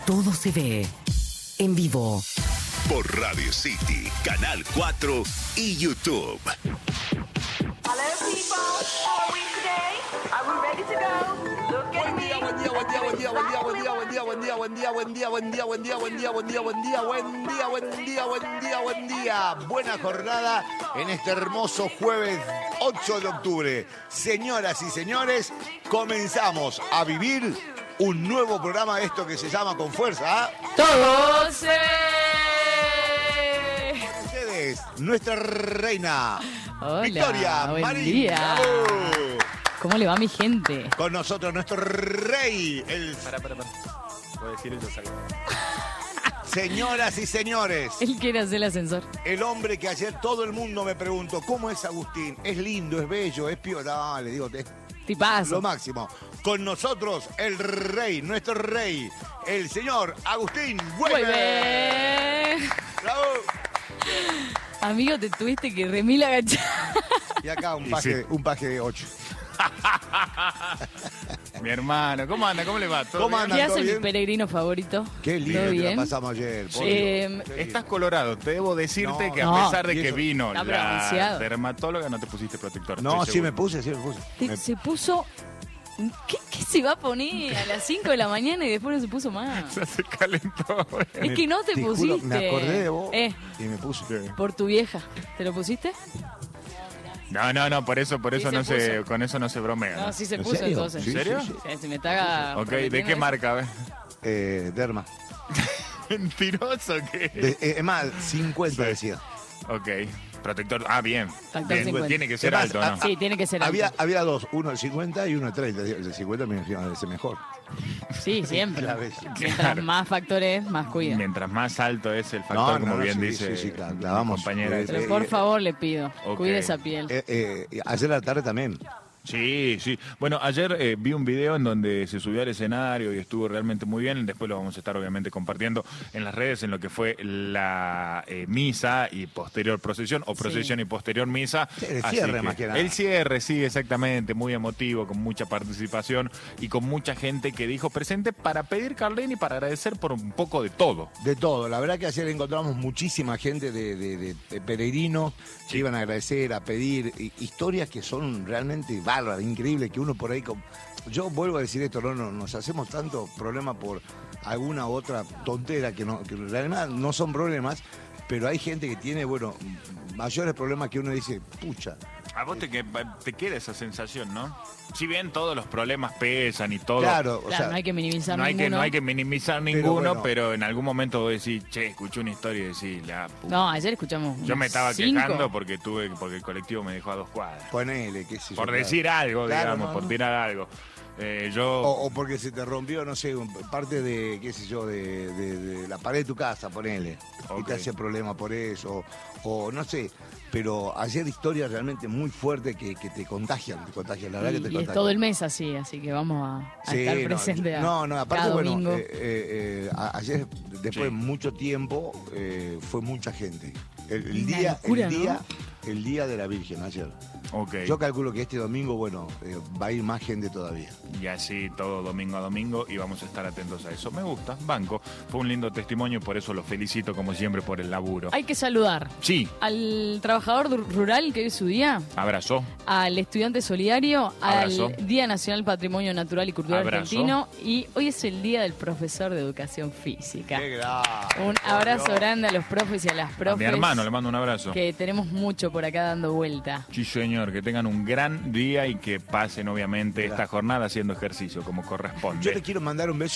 todo se ve en vivo. Por Radio City, Canal 4 y YouTube. Hello, people. How are we today? Are we ready to go? Look at me. Buen día, buen día, buen día, buen día, buen día, buen día, buen día, buen día, buen día, buen día, buen día, buen día, buen día, buen día, buen día, buen día, buen día, buen día. Buena jornada en este hermoso jueves 8 de octubre. Señoras y señores, comenzamos a vivir un nuevo programa, esto que se llama Con Fuerza. ¡Todo se ve! Ustedes, nuestra reina, Hola, Victoria buen Marín. día. ¡Bravo! ¿Cómo le va mi gente? Con nosotros nuestro rey, el... Pará. Voy a decir eso, salgo. Señoras y señores, Él quiere hacer el ascensor. el hombre que ayer todo el mundo me preguntó, ¿cómo es Agustín? ¿Es lindo, es bello, es piola? Le digo, es Tipazo. lo máximo. Con nosotros, el rey, nuestro rey, el señor Agustín Güemes. Vuelve. ¡Bravo! Amigo, te tuviste que remil agachar. Y acá un sí. paje de 8. Mi hermano, ¿cómo anda? ¿Cómo le va? ¿Todo ¿Cómo bien? anda? ¿Qué ¿todo hace mi bien? peregrino favorito? Qué lindo ¿Todo que la bien? pasamos ayer. por Eh, Dios. Qué Estás lindo. colorado. Te debo decirte No, que no. a pesar de Y que eso- vino Está la bronceado. dermatóloga, no te pusiste protector. No, estoy sí me seguro. puse. Se puso... ¿Qué se va a poner a las 5 de la mañana y después no se puso más? Se calentó. Es que no te Te juro, pusiste. me acordé de vos y me puse. Por tu vieja. ¿Te lo pusiste? No, por eso Sí, no se se, puso. con eso no se bromea. No, ¿no? sí se ¿En puso serio? entonces. Sí, ¿En serio? sí, sí. Se me está... Ok, ¿de qué marca? A ver. Derma. Mentiroso que. Es más, 50 Sí. decía. Ok, protector. Ah, bien. Factor Bien, 50. tiene que ser Es más, alto, ¿no? Sí, tiene que ser alto. Había dos, uno de 50 y uno de 30. El de 50 me parece mejor. Sí, siempre. La vez. Mientras Claro. más factores, más cuida. Mientras más alto es el factor, como bien sí, dice sí, claro, mi vamos. compañera. Pero por favor le pido, Ok. cuide esa piel. Ayer a la tarde también. Sí. Bueno, ayer vi un video en donde se subió al escenario y estuvo realmente muy bien. Después lo vamos a estar obviamente compartiendo en las redes en lo que fue la misa y posterior procesión, o procesión y posterior misa. Sí, el Así cierre, más que nada. El cierre, sí, exactamente, muy emotivo, con mucha participación y con mucha gente que dijo presente para pedir Carlén y para agradecer por un poco de todo. De todo. La verdad que ayer encontramos muchísima gente de peregrinos que iban a agradecer, a pedir historias que son realmente bárbaras, increíbles, que uno por ahí... Yo vuelvo a decir esto, no nos hacemos tanto problema por alguna otra tontera que en realidad no son problemas, pero hay gente que tiene, bueno, mayores problemas que uno dice, pucha. A vos te queda esa sensación, ¿no? Si bien todos los problemas pesan y todo. Claro, o Claro, sea, no hay que minimizar No hay ninguno. que minimizar Pero ninguno, bueno. pero en algún momento vos decís, che, escuché una historia y decís, la puta. No, ayer escuchamos. Yo me estaba 5. quejando porque el colectivo me dejó a 2 cuadras. ponele, qué sé yo. Por claro. decir algo, Claro, digamos, no, por no. tirar algo. Yo. O porque se te rompió, no sé, parte de, qué sé yo, de la pared de tu casa, ponele. Y Ok. te hace problema por eso. O no sé. Pero ayer historias realmente muy fuertes que te contagian. La verdad que te Y contagian. es todo el mes así, así que vamos a Sí, estar no, presentes no, aparte, cada bueno, domingo. ayer, después Sí. de mucho tiempo, fue mucha gente. El Una día, locura, el día de la Virgen, ayer. Ok. Yo calculo que este domingo, bueno, va a ir más gente todavía. Y así todo domingo a domingo y vamos a estar atentos a eso. Me gusta, banco. Fue un lindo testimonio y por eso lo felicito como siempre por el laburo. Hay que saludar Sí, al trabajador rural, que hoy es su día, abrazo. al estudiante solidario, Abrazo. al Día Nacional Patrimonio Natural y Cultural Abrazo. Argentino, y hoy es el Día del Profesor de Educación Física. ¡Qué grande! Un abrazo grande a los profes y a las profes. A mi hermano le mando un abrazo. Que tenemos mucho por acá dando vuelta. Sí, señor, que tengan un gran día y que pasen, obviamente, esta jornada haciendo ejercicio como corresponde. Yo le quiero mandar un beso